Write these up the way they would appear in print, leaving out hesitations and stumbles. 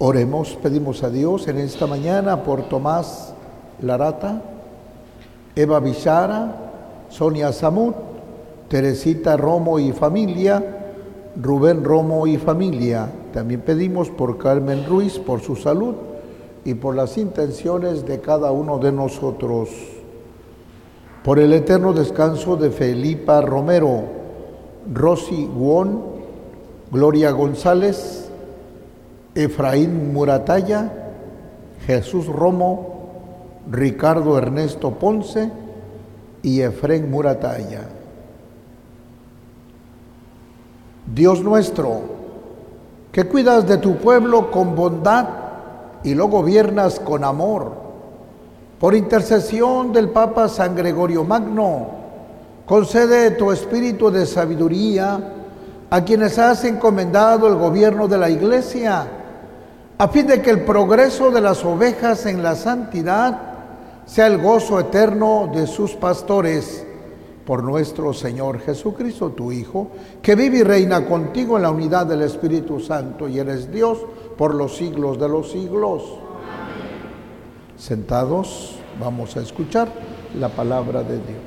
Oremos, pedimos a Dios en esta mañana por Tomás Larata, Eva Bichara, Sonia Samut, Teresita Romo y familia, Rubén Romo y familia. También pedimos por Carmen Ruiz, por su salud y por las intenciones de cada uno de nosotros. Por el eterno descanso de Felipa Romero, Rosy Guón, Gloria González, Efraín Muratalla, Jesús Romo, Ricardo Ernesto Ponce y Efrén Muratalla. Dios nuestro, que cuidas de tu pueblo con bondad y lo gobiernas con amor, por intercesión del Papa San Gregorio Magno, concede tu espíritu de sabiduría a quienes has encomendado el gobierno de la Iglesia, a fin de que el progreso de las ovejas en la santidad sea el gozo eterno de sus pastores. Por nuestro Señor Jesucristo, tu Hijo, que vive y reina contigo en la unidad del Espíritu Santo y eres Dios por los siglos de los siglos. Amén. Sentados, vamos a escuchar la palabra de Dios.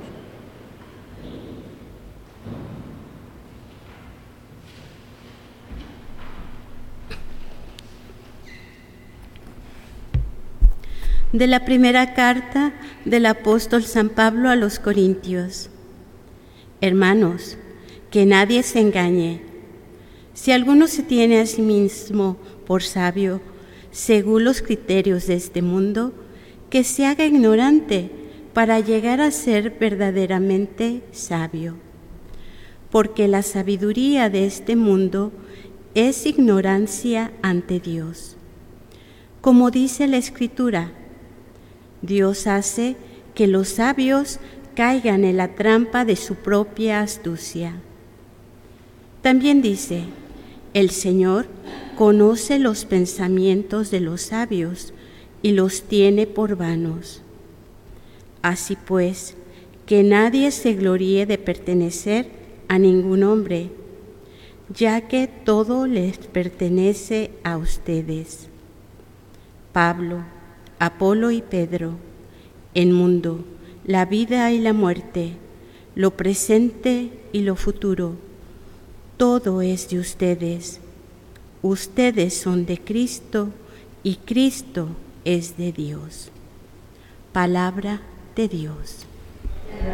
De la primera carta del apóstol San Pablo a los Corintios. Hermanos, que nadie se engañe. Si alguno se tiene a sí mismo por sabio, según los criterios de este mundo, que se haga ignorante para llegar a ser verdaderamente sabio. Porque la sabiduría de este mundo es ignorancia ante Dios. Como dice la Escritura, Dios hace que los sabios caigan en la trampa de su propia astucia. También dice, el Señor conoce los pensamientos de los sabios y los tiene por vanos. Así pues, que nadie se gloríe de pertenecer a ningún hombre, ya que todo les pertenece a ustedes. Pablo, Apolo y Pedro, el mundo, la vida y la muerte, lo presente y lo futuro, todo es de ustedes. Ustedes son de Cristo y Cristo es de Dios. Palabra de Dios.